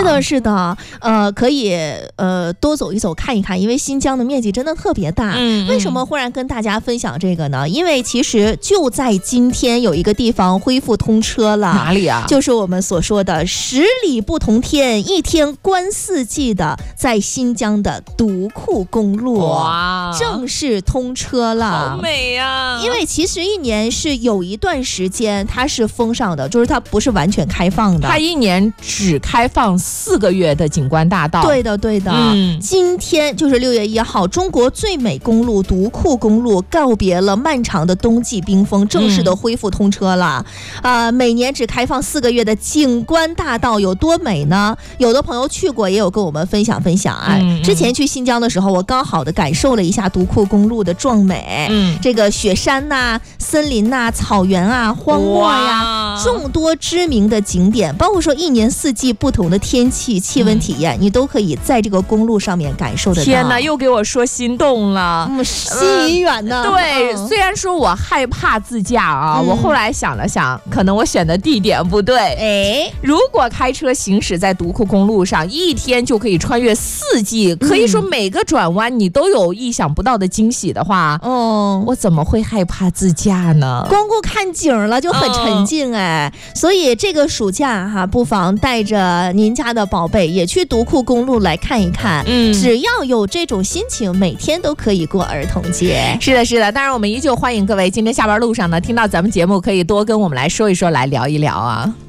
的，是的，可以多走一走看一看，因为新疆的面积真的特别大。为什么忽然跟大家分享这个呢？因为其实就在今天有一个地方恢复通车了。 哪里啊？ 就是我们所说的10里不同天，一天观4季的，在新疆的独库公路正式通车了。 好美呀！ 因为其实一年是有一段时间它是封上的，就是它不是完全开放的， 它一年只开放4个月的景观大道。 对的对的。今天就是6月1号，中国最美公路独库公路告别了漫长的冬季冰封，正式的恢复通车了。每年只开放4个月的景观大道有多美呢？有的朋友去过也有跟我们分享啊。之前去新疆的时候，我刚好的感受了一下独库公路的壮美。这个雪山呐、森林呐、草原啊、荒漠呀，众多知名的景点，包括说一年4季不同的天气、气温体验，你都可以在这个公路上面感受得到。 天哪，又给我说心动了， 心已远呢。 对，虽然说我害怕自驾啊，我后来想了想，可能我选的地点不对。如果开车行驶在独库公路上，一天就可以穿越4季，可以说每个转弯你都有意想不到的惊喜的话，我怎么会害怕自驾呢？ 光顾看景了就很沉浸所以这个暑假不妨带着您家的宝贝也去独库公路来看一看。只要有这种心情，每天都可以过儿童节。 是的，是的，当然我们依旧欢迎各位今天下班路上呢，听到咱们节目可以多跟我们来说一说，来聊一聊啊。